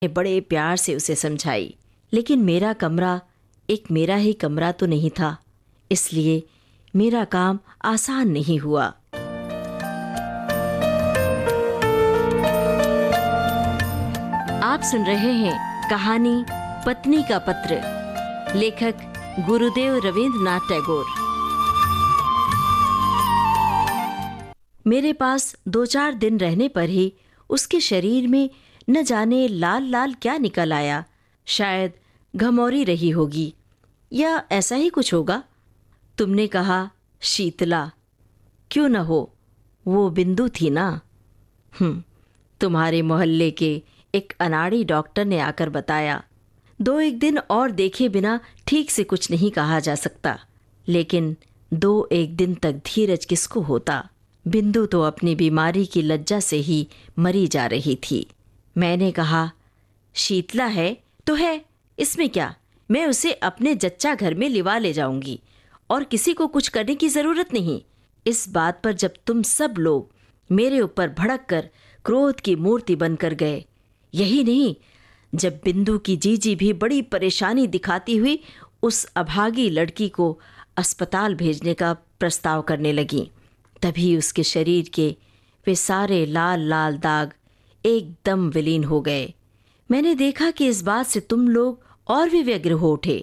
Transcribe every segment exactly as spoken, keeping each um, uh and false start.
बड़े प्यार से उसे समझाई, लेकिन मेरा कमरा एक मेरा ही कमरा तो नहीं था, इसलिए मेरा काम आसान नहीं हुआ। आप सुन रहे हैं कहानी पत्नी का पत्र, लेखक गुरुदेव रवींद्रनाथ टैगोर। मेरे पास दो चार दिन रहने पर ही उसके शरीर में न जाने लाल लाल क्या निकल आया। शायद घमौरी रही होगी या ऐसा ही कुछ होगा। तुमने कहा शीतला, क्यों न हो, वो बिंदु थी ना। हम्म तुम्हारे मोहल्ले के एक अनाड़ी डॉक्टर ने आकर बताया। दो एक दिन और देखे बिना ठीक से कुछ नहीं कहा जा सकता, लेकिन दो एक दिन तक धीरज किसको होता। बिंदु तो अपनी बीमारी की लज्जा से ही मरी जा रही थी। मैंने कहा, शीतला है तो है, इसमें क्या, मैं उसे अपने जच्चा घर में लिवा ले जाऊंगी और किसी को कुछ करने की जरूरत नहीं। इस बात पर जब तुम सब लोग मेरे ऊपर भड़क कर क्रोध की मूर्ति बनकर गए, यही नहीं, जब बिंदु की जीजी भी बड़ी परेशानी दिखाती हुई उस अभागी लड़की को अस्पताल भेजने का प्रस्ताव करने लगी, तभी उसके शरीर के वे सारे लाल लाल दाग एकदम विलीन हो गए। मैंने देखा कि इस बात से तुम लोग और भी व्यग्र हो उठे।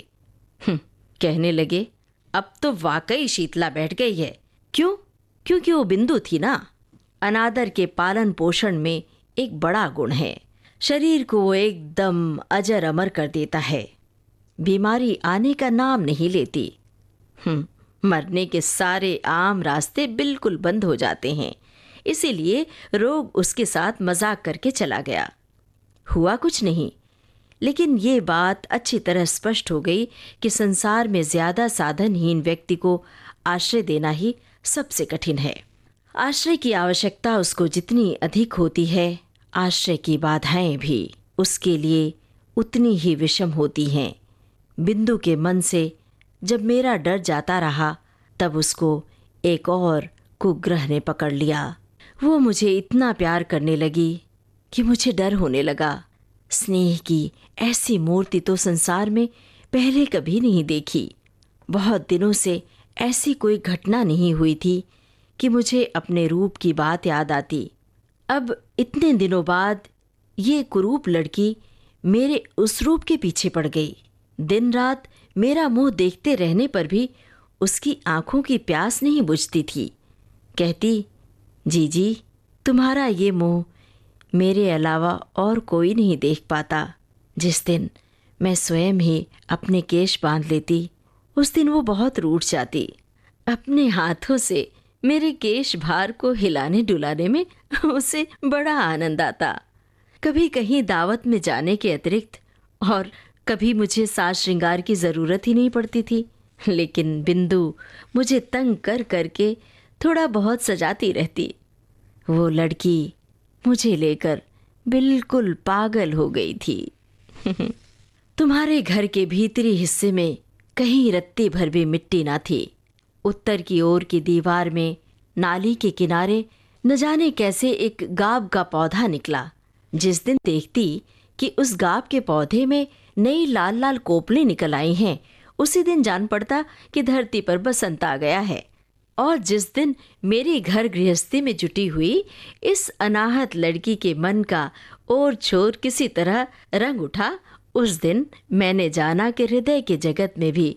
कहने लगे, अब तो वाकई शीतला बैठ गई है। क्यों? क्योंकि वो बिंदु थी ना। अनादर के पालन पोषण में एक बड़ा गुण है, शरीर को वो एकदम अजर अमर कर देता है। बीमारी आने का नाम नहीं लेती। हम्म मरने के सारे आम रास्ते बिल्कुल बंद हो जाते हैं, इसीलिए रोग उसके साथ मजाक करके चला गया। हुआ कुछ नहीं, लेकिन ये बात अच्छी तरह स्पष्ट हो गई कि संसार में ज्यादा साधनहीन व्यक्ति को आश्रय देना ही सबसे कठिन है। आश्रय की आवश्यकता उसको जितनी अधिक होती है, आश्रय की बाधाएं भी उसके लिए उतनी ही विषम होती हैं। बिंदु के मन से जब मेरा डर जाता रहा, तब उसको एक और कुग्रह ने पकड़ लिया। वो मुझे इतना प्यार करने लगी कि मुझे डर होने लगा। स्नेह की ऐसी मूर्ति तो संसार में पहले कभी नहीं देखी। बहुत दिनों से ऐसी कोई घटना नहीं हुई थी कि मुझे अपने रूप की बात याद आती। अब इतने दिनों बाद ये कुरूप लड़की मेरे उस रूप के पीछे पड़ गई। दिन रात मेरा मुंह देखते रहने पर भी उसकी आंखों की प्यास नहीं बुझती थी। कहती, जीजी, तुम्हारा ये मुंह मेरे अलावा और कोई नहीं देख पाता। जिस दिन मैं स्वयं ही अपने केश बांध लेती, उस दिन वो बहुत रूठ जाती। अपने हाथों से मेरे केश भार को हिलाने डुलाने में उसे बड़ा आनंद आता। कभी कहीं दावत में जाने के अतिरिक्त और कभी मुझे साज श्रृंगार की ज़रूरत ही नहीं पड़ती थी, लेकिन बिंदु मुझे तंग कर करके थोड़ा बहुत सजाती रहती। वो लड़की मुझे लेकर बिल्कुल पागल हो गई थी। तुम्हारे घर के भीतरी हिस्से में कहीं रत्ती भर भी मिट्टी ना थी। उत्तर की ओर की दीवार में नाली के किनारे न जाने कैसे एक गाब का पौधा निकला। जिस दिन देखती कि उस गाब के पौधे में नई लाल लाल कोपलें निकल आई हैं, उसी दिन जान पड़ता कि धरती पर बसंत आ गया है। और जिस दिन मेरी घर गृहस्थी में जुटी हुई इस अनाहत लड़की के मन का और छोर किसी तरह रंग उठा, उस दिन मैंने जाना कि हृदय के जगत में भी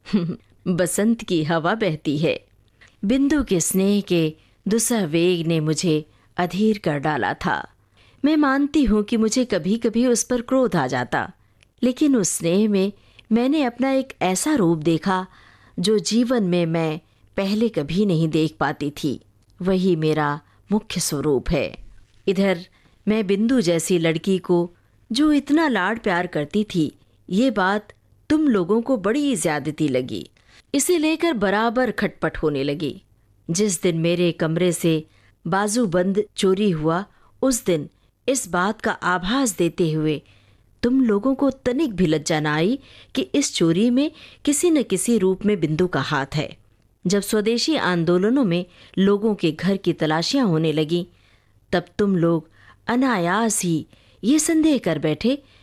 बसंत की हवा बहती है। बिंदु के स्नेह के दुसह वेग ने मुझे अधीर कर डाला था। मैं मानती हूँ कि मुझे कभी कभी उस पर क्रोध आ जाता, लेकिन उस स्नेह में मैंने अपना एक ऐसा रूप देखा जो जीवन में मैं पहले कभी नहीं देख पाती थी। वही मेरा मुख्य स्वरूप है। इधर मैं बिंदु जैसी लड़की को जो इतना लाड प्यार करती थी, ये बात तुम लोगों को बड़ी ज्यादती लगी। इसे लेकर बराबर खटपट होने लगी। जिस दिन मेरे कमरे से बाजूबंद चोरी हुआ, उस दिन इस बात का आभास देते हुए तुम लोगों को तनिक भी लज्जा न आई कि इस चोरी में किसी न किसी रूप में बिंदु का हाथ है। जब स्वदेशी आंदोलनों में लोगों के घर की तलाशियां होने लगी, तब तुम लोग अनायास ही ये संदेह कर बैठे